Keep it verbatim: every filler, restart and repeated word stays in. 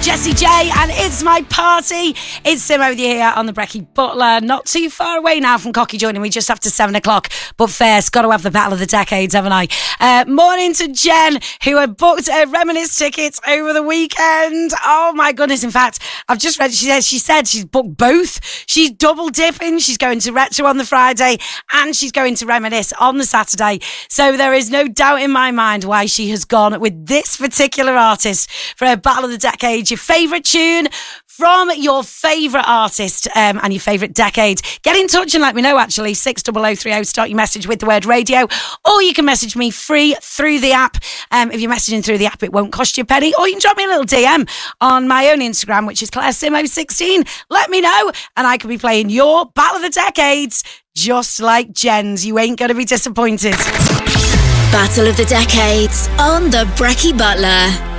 Jessie J, and it's my party. It's Simo with you here on the Brecky Butler. Not too far away now from Cocky joining me just after seven o'clock. But first, got to have the Battle of the Decades, haven't I? Uh, morning to Jen, who had booked a Reminisce tickets over the weekend. Oh my goodness! In fact, I've just read. She said she said she's booked both. She's double dipping. She's going to Retro on the Friday, and she's going to Reminisce on the Saturday. So there is no doubt in my mind why she has gone with this particular artist for a Battle of the Decade. Your favourite tune from your favourite artist um, and your favourite decade. Get in touch and let me know, actually. six oh oh three oh. Start your message with the word radio. Or you can message me free through the app. Um, if you're messaging through the app, it won't cost you a penny. Or you can drop me a little D M on my own Instagram, which is Claire Simo sixteen. Let me know, and I could be playing your Battle of the Decades just like Jen's. You ain't going to be disappointed. Battle of the Decades on the Brecky Butler.